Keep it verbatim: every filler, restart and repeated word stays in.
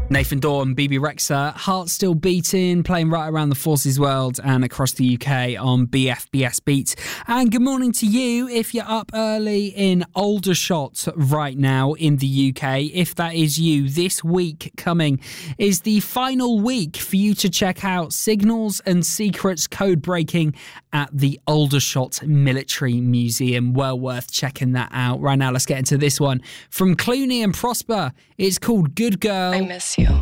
Nathan Dawn, B B Rexa, Heart Still Beating, playing right around the Forces world and across the U K on B F B S Beats. And good morning to you if you're up early in Aldershot right now in the U K. If that is you, this week coming is the final week for you to check out Signals and Secrets code breaking at the Aldershot Military Museum. Well worth checking that out. Right now, let's get into this one from Clooney and Prosper. It's called Good Girl. I miss you.